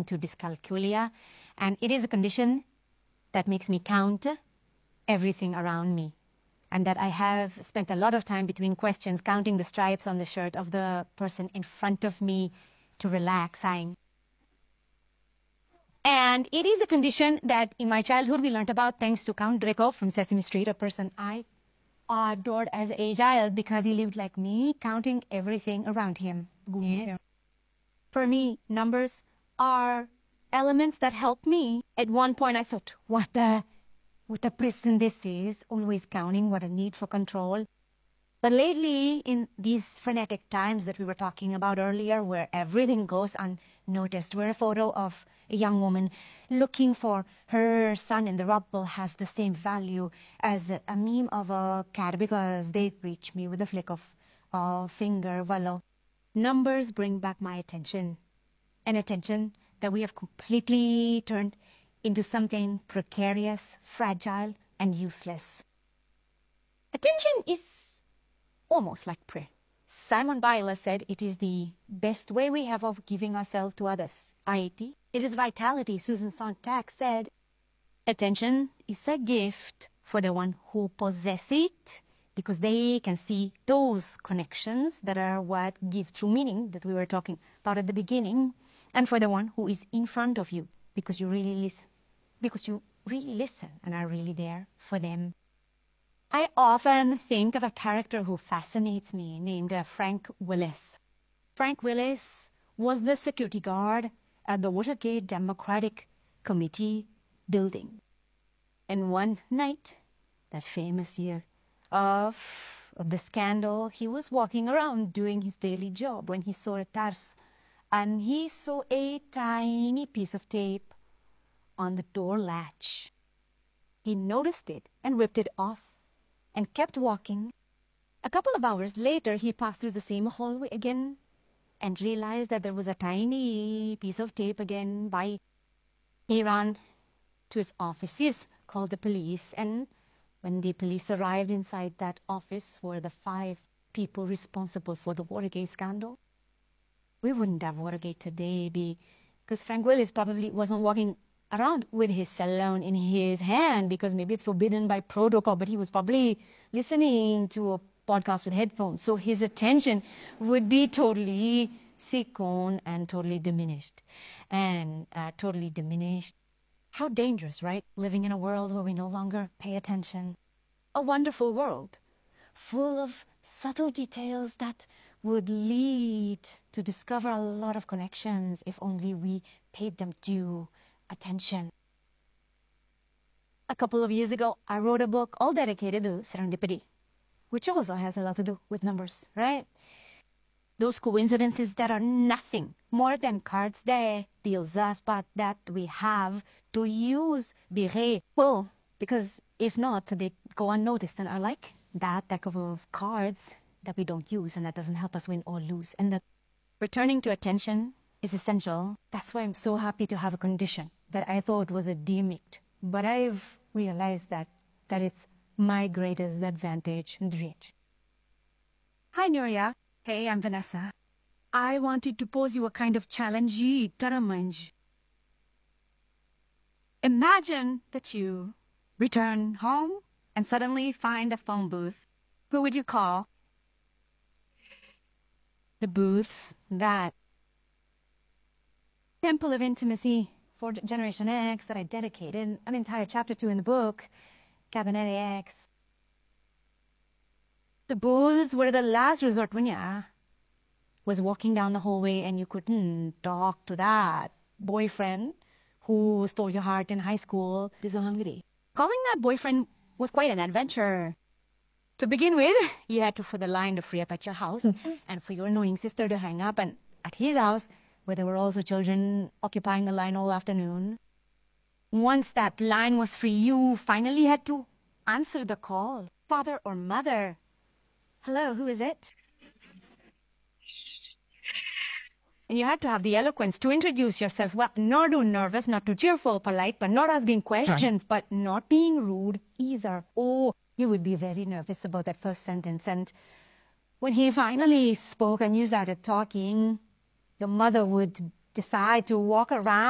akin to dyscalculia, and it is a condition that makes me count everything around me, and that I have spent a lot of time between questions counting the stripes on the shirt of the person in front of me to relax, sighing. And it is a condition that in my childhood we learned about thanks to Count Draco from Sesame Street, a person I adored as a child because he lived like me, counting everything around him. Yeah. For me, numbers are elements that help me. At one point I thought, what a prison this is, always counting, what a need for control. But lately, in these frenetic times that we were talking about earlier, where everything goes unnoticed, where a photo of a young woman looking for her son in the rubble has the same value as a meme of a cat because they reach me with a flick of a finger. Well, numbers bring back my attention, an attention that we have completely turned into something precarious, fragile, and useless. Attention is almost like prayer. Simon Biles said it is the best way we have of giving ourselves to others. i.e., it is vitality. Susan Sontag said, attention is a gift for the one who possesses it, because they can see those connections that are what give true meaning that we were talking about at the beginning, and for the one who is in front of you, because you really listen and are really there for them. I often think of a character who fascinates me named Frank Willis. Frank Willis was the security guard at the Watergate Democratic Committee building. And one night, that famous year of the scandal, he was walking around doing his daily job when he saw a TARS, and he saw a tiny piece of tape on the door latch. He noticed it and ripped it off and kept walking. A couple of hours later, he passed through the same hallway again and realized that there was a tiny piece of tape again by. He ran to his offices, called the police, and when the police arrived inside that office were the 5 people responsible for the Watergate scandal. We wouldn't have Watergate today because Frank Willis probably wasn't walking around with his cell phone in his hand because maybe it's forbidden by protocol, but he was probably listening to a podcast with headphones. So his attention would be totally sick-on and totally diminished. How dangerous, right? Living in a world where we no longer pay attention. A wonderful world full of subtle details that would lead to discover a lot of connections if only we paid them due attention. A couple of years ago, I wrote a book all dedicated to serendipity, which also has a lot to do with numbers, right? Those coincidences that are nothing more than cards that deals us, but that we have to use, well, because if not, they go unnoticed and are like that deck of cards that we don't use and that doesn't help us win or lose. And that returning to attention is essential. That's why I'm so happy to have a condition that I thought was a demit. But I've realized that it's my greatest advantage. Hi, Nuria. Hey, I'm Vanessa. I wanted to pose you a kind of challenge. Imagine that you return home and suddenly find a phone booth. Who would you call? The booths that Temple of Intimacy for Generation X that I dedicated an entire chapter to in the book, Cabinet X. The booths were the last resort when you was walking down the hallway and you couldn't talk to that boyfriend who stole your heart in high school. Calling that boyfriend was quite an adventure. To begin with, you had to for the line to free up at your house and for your annoying sister to hang up and at his house, where there were also children occupying the line all afternoon. Once that line was free, you finally had to answer the call. Father or mother. Hello, who is it? And you had to have the eloquence to introduce yourself. Well, not too nervous, not too cheerful, polite, but not asking questions, but not being rude either. Oh, you would be very nervous about that first sentence. And when he finally spoke and you started talking, your mother would decide to walk around